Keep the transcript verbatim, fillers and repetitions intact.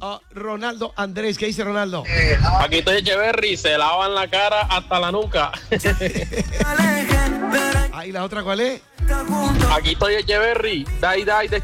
uh, Ronaldo Andrés. ¿Qué dice Ronaldo? Paquito Echeverry se lavan la cara hasta la nuca. Ahí la otra, ¿cuál es? Paquito Echeverry, dai dai de